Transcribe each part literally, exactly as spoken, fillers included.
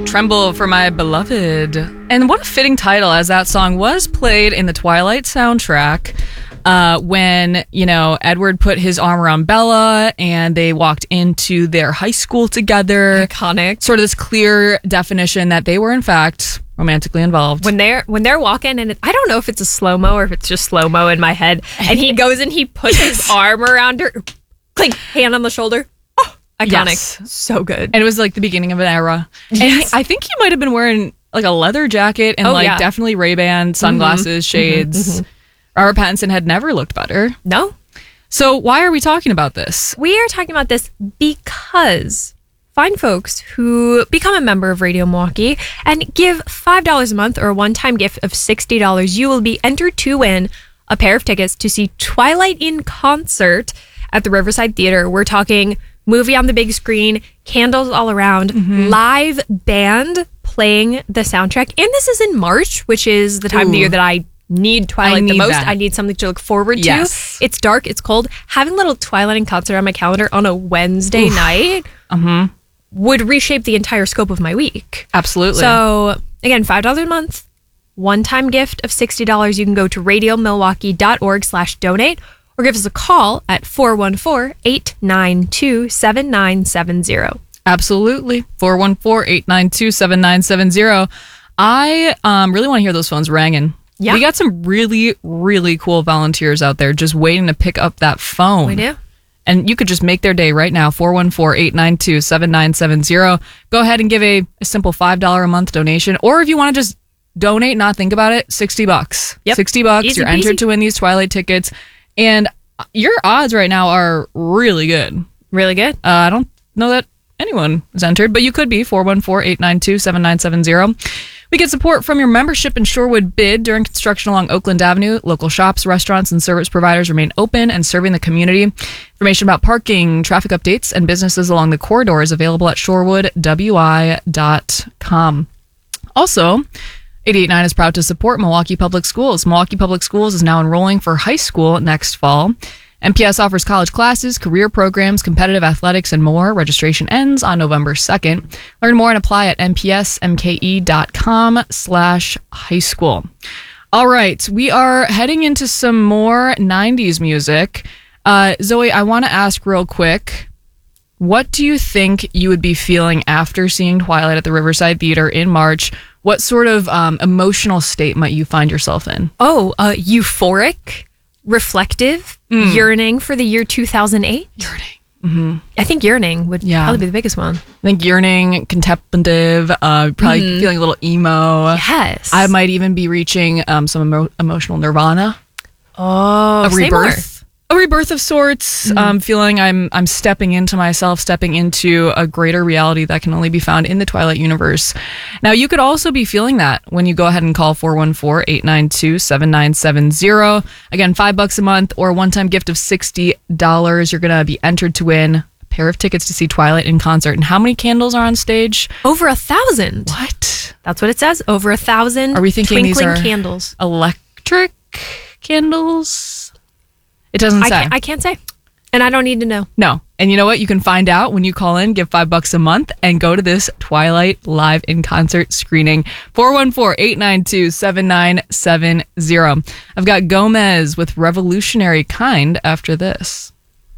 Tremble for My Beloved. And what a fitting title, as that song was played in the Twilight soundtrack uh, when, you know, Edward put his arm around Bella and they walked into their high school together. Iconic. Sort of this clear definition that they were, in fact, romantically involved. When they're when they're walking, and it, I don't know if it's a slow-mo or if it's just slow-mo in my head, and he goes and he puts his arm around her, clink, hand on the shoulder. Iconic. Yes. So good. And it was like the beginning of an era. Yes. And he, I think he might have been wearing like a leather jacket and Oh, like yeah. definitely Ray-Ban sunglasses, Mhm. shades. Mhm. Mhm. Robert Pattinson had never looked better. No. So why are we talking about this? We are talking about this because fine folks who become a member of Radio Milwaukee and give five dollars a month or a one-time gift of sixty dollars, you will be entered to win a pair of tickets to see Twilight in concert at the Riverside Theater. We're talking movie on the big screen, candles all around, Mm-hmm. live band playing the soundtrack. And this is in March, which is the time of the Ooh. year that I need Twilight I the need most. that. I need something to look forward Yes. to. It's dark, it's cold. Having a little Twilight in concert on my calendar on a Wednesday Oof. night Mm-hmm. would reshape the entire scope of my week. Absolutely. So, again, five dollars a month, one-time gift of sixty dollars. You can go to radiomilwaukee.org slash donate or give us a call at four one four, eight nine two, seven nine seven zero. Absolutely. four one four, eight nine two, seven nine seven zero. I um, really want to hear those phones ringing. Yeah. We got some really, really cool volunteers out there just waiting to pick up that phone. We do. And you could just make their day right now. four one four, eight nine two, seven nine seven zero. Go ahead and give a, a simple five dollars a month donation. Or if you want to just donate, not think about it, sixty bucks. Yep. sixty bucks. Easy You're peasy. entered to win these Twilight tickets. And your odds right now are really good. Really good. Uh, I don't know that anyone is entered, but you could be. four one four, eight nine two, seven nine seven zero. We get support from your membership in Shorewood Bid during construction along Oakland Avenue. Local shops, restaurants, and service providers remain open and serving the community. Information about parking, traffic updates, and businesses along the corridor is available at shorewood w i dot com. Also, eighty-eight point nine is proud to support Milwaukee Public Schools. Milwaukee Public Schools is now enrolling for high school next fall. M P S offers college classes, career programs, competitive athletics, and more. Registration ends on November second. Learn more and apply at mpsmke.com slash high school. All right, we are heading into some more nineties music. Uh, Zoe, I want to ask real quick, what do you think you would be feeling after seeing Twilight at the Riverside Theater in March? What sort of um, emotional state might you find yourself in? Oh, uh, euphoric, reflective, Mm. yearning for the year two thousand eight. Yearning. Mm-hmm. I think yearning would Yeah. probably be the biggest one. I think yearning, contemplative, uh, probably Mhm. feeling a little emo. Yes. I might even be reaching um, some emo- emotional nirvana. Oh, a say rebirth. more. A rebirth of sorts, Mhm. um, feeling I'm I'm stepping into myself, stepping into a greater reality that can only be found in the Twilight universe. Now, you could also be feeling that when you go ahead and call four one four, eight nine two, seven nine seven zero. Again, five bucks a month or a one-time gift of sixty dollars. You're going to be entered to win a pair of tickets to see Twilight in concert. And how many candles are on stage? Over a thousand. What? That's what it says. Over a thousand. Are we thinking these twinkling are candles? Electric candles? It doesn't I say. can't, I can't say, and I don't need to know. No. And you know what? You can find out when you call in, give five bucks a month, and go to this Twilight live in concert screening. four one four, eight nine two, seven nine seven zero. I've got Gomez with Revolutionary Kind after this.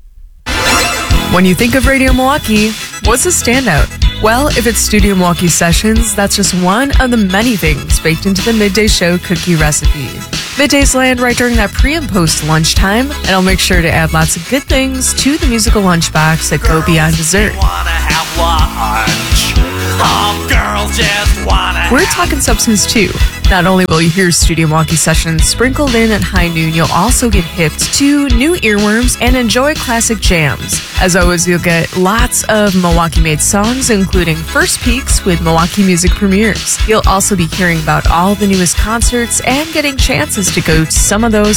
When you think of Radio Milwaukee, what's a standout? Well, if it's Studio Milwaukee Sessions, that's just one of the many things baked into the Midday Show cookie recipe. Middays land right during that pre and post lunchtime, and I'll make sure to add lots of good things to the musical lunchbox that go beyond dessert. Wanna have lunch. Oh, girls just wanna We're talking substance too. Not only will you hear Studio Milwaukee Sessions sprinkled in at high noon, you'll also get hipped to new earworms and enjoy classic jams. As always, you'll get lots of Milwaukee-made songs, including first peeks with Milwaukee music premieres. You'll also be hearing about all the newest concerts and getting chances to go to some of those